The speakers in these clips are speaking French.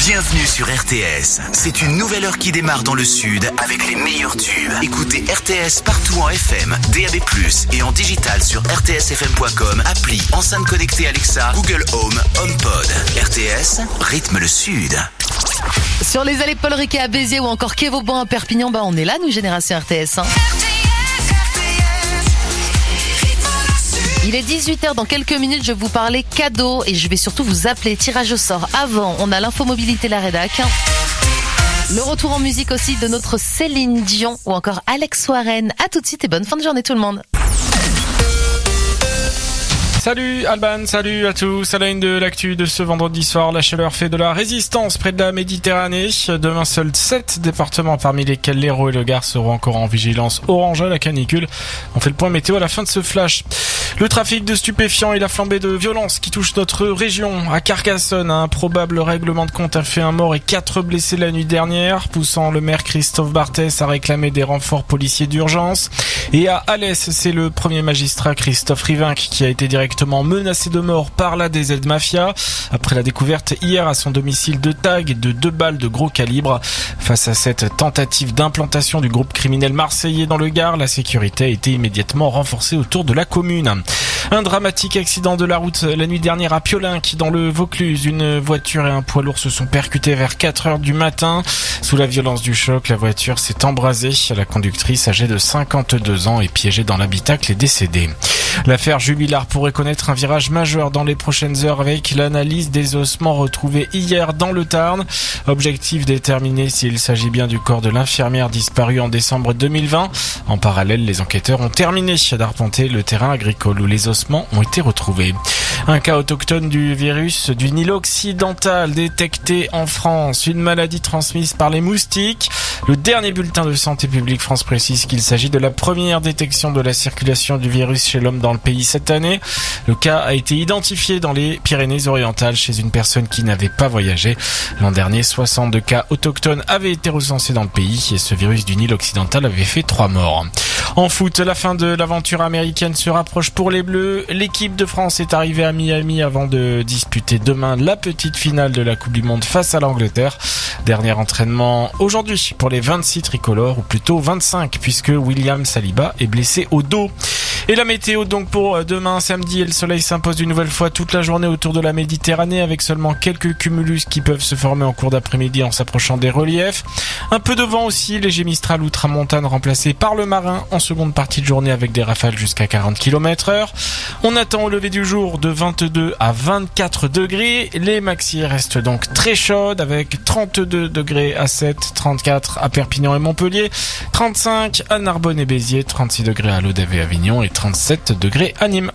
Bienvenue sur RTS. C'est une nouvelle heure qui démarre dans le sud avec les meilleurs tubes. Écoutez RTS partout en FM, DAB+, et en digital sur rtsfm.com, appli, enceinte connectée Alexa, Google Home, HomePod. RTS, rythme le sud. Sur les allées Paul Riquet à Béziers ou encore Quai Vauban à Perpignan, on est là, nous, Génération RTS. Il est 18h, dans quelques minutes, je vais vous parler cadeaux et je vais surtout vous appeler tirage au sort. Avant, on a l'info mobilité, la rédac. Le retour en musique aussi de notre Céline Dion ou encore Alex Warren. À tout de suite et bonne fin de journée tout le monde. Salut Alban, salut à tous. À la une de l'actu de ce vendredi soir, la chaleur fait de la résistance près de la Méditerranée. Demain, seuls 7 départements parmi lesquels l'Hérault et le Gard seront encore en vigilance orange à la canicule. On fait le point météo à la fin de ce flash. Le trafic de stupéfiants et la flambée de violence qui touche notre région. À Carcassonne, un probable règlement de compte a fait un mort et 4 blessés la nuit dernière, poussant le maire Christophe Barthès à réclamer des renforts policiers d'urgence. Et à Alès, c'est le premier magistrat Christophe Rivinc qui a été directement menacé de mort par la DZ Mafia après la découverte hier à son domicile de tags et de 2 balles de gros calibre. Face à cette tentative d'implantation du groupe criminel marseillais dans le Gard, la sécurité a été immédiatement renforcée autour de la commune. Un dramatique accident de la route la nuit dernière à Piolinc dans le Vaucluse. Une voiture et un poids lourd se sont percutés vers 4h du matin. Sous la violence du choc, la voiture s'est embrasée. La conductrice, âgée de 52 ans, est piégée dans l'habitacle et décédée. L'affaire Jubilard pourrait connaître un virage majeur dans les prochaines heures avec l'analyse des ossements retrouvés hier dans le Tarn. Objectif déterminer s'il s'agit bien du corps de l'infirmière disparue en décembre 2020. En parallèle, les enquêteurs ont terminé d'arpenter le terrain agricole où les ossements ont été retrouvés. Un cas autochtone du virus du Nil occidental détecté en France, une maladie transmise par les moustiques. Le dernier bulletin de Santé publique France précise qu'il s'agit de la première détection de la circulation du virus chez l'homme dans le pays cette année. Le cas a été identifié dans les Pyrénées-Orientales chez une personne qui n'avait pas voyagé. L'an dernier, 62 cas autochtones avaient été recensés dans le pays et ce virus du Nil occidental avait fait 3 morts. En foot, la fin de l'aventure américaine se rapproche pour les Bleus. L'équipe de France est arrivée à Miami avant de disputer demain la petite finale de la Coupe du Monde face à l'Angleterre. Dernier entraînement aujourd'hui pour les 26 tricolores, ou plutôt 25, puisque William Saliba est blessé au dos. Et la météo donc pour demain samedi, le soleil s'impose une nouvelle fois toute la journée autour de la Méditerranée avec seulement quelques cumulus qui peuvent se former en cours d'après-midi en s'approchant des reliefs. Un peu de vent aussi, léger Mistral ou tramontane remplacé par le marin en seconde partie de journée avec des rafales jusqu'à 40 km/h. On attend au lever du jour de 22 à 24 degrés. Les maxi restent donc très chaudes avec 32 degrés à 7, 34 à Perpignan et Montpellier, 35 à Narbonne et Béziers, 36 degrés à Lodève et Avignon et 37 degrés à Nîmes.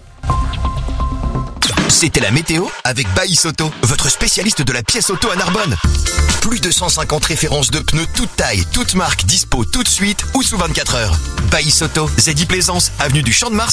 C'était la météo avec Baïs Auto, votre spécialiste de la pièce auto à Narbonne. Plus de 150 références de pneus toutes tailles, toutes marques, dispo tout de suite ou sous 24 heures. Baïs Auto, Zeddy Plaisance, avenue du Champ de Mars.